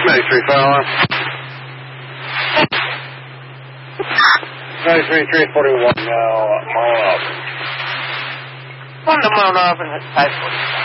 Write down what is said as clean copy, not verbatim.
93 Fowler. 93 341 now, Mount Auburn. On to Mount Auburn at 545.